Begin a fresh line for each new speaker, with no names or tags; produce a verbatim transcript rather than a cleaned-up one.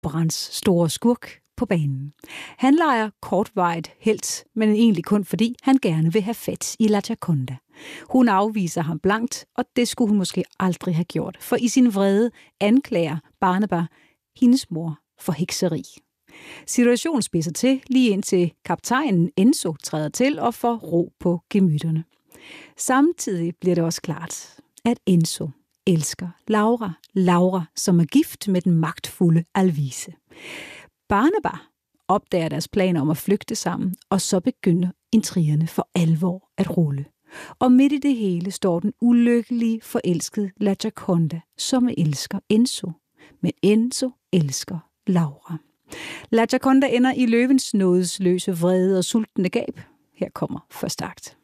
Brands store skurk på banen. Han leger kortvarigt helt, men egentlig kun fordi han gerne vil have fat i La Gioconda. Hun afviser ham blankt, og det skulle hun måske aldrig have gjort, for i sin vrede anklager Barnaba hendes mor for hekseri. Situationen spidser til, lige indtil kaptajnen Enzo træder til og får ro på gemytterne. Samtidig bliver det også klart, at Enzo elsker Laura. Laura, som er gift med den magtfulde Alvise. Barnaba opdager deres planer om at flygte sammen, og så begynder intrigerne for alvor at rulle. Og midt i det hele står den ulykkelige, forelskede La Gioconda, som elsker Enzo. Men Enzo elsker Laura. La Gioconda ender i løvens nådesløse vrede og sultne gab. Her kommer første akt.